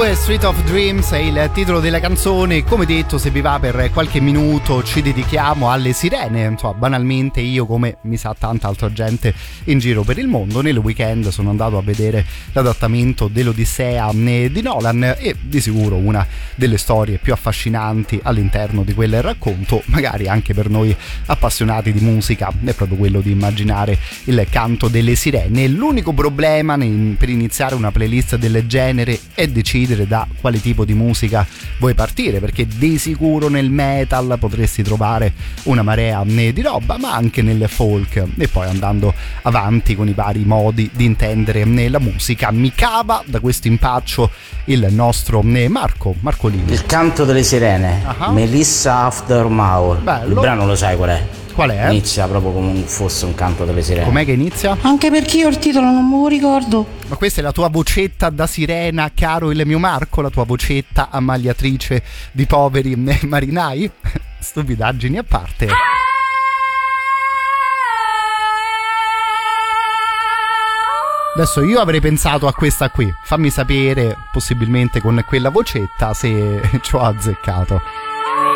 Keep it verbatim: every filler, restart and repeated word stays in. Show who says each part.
Speaker 1: due, Street of Dreams è il titolo della canzone. Come detto, se vi va, per qualche minuto ci dedichiamo alle sirene. Insomma, banalmente io, come mi sa tanta altra gente in giro per il mondo, nel weekend sono andato a vedere l'adattamento dell'Odissea di Nolan e di sicuro una delle storie più affascinanti all'interno di quel racconto, magari anche per noi appassionati di musica, è proprio quello di immaginare il canto delle sirene. L'unico problema per iniziare una playlist del genere è decidere da quale tipo di musica vuoi partire, perché di sicuro nel metal potresti trovare una marea di roba, ma anche nel folk, e poi andando avanti con i vari modi di intendere la musica. Mi cava da questo impaccio il nostro Marco Marcolini.
Speaker 2: Il canto delle sirene, uh-huh. Melissa Aftermath.
Speaker 1: Bello.
Speaker 2: Il brano lo sai qual è?
Speaker 1: Qual è?
Speaker 2: Inizia proprio come fosse un canto delle sirene.
Speaker 1: Com'è che inizia?
Speaker 3: Anche perché io il titolo non me lo ricordo.
Speaker 1: Ma questa è la tua vocetta da sirena, caro il mio Marco? La tua vocetta ammagliatrice di poveri marinai? Stupidaggini a parte. Adesso io avrei pensato a questa qui. Fammi sapere, possibilmente con quella vocetta, se ci ho azzeccato.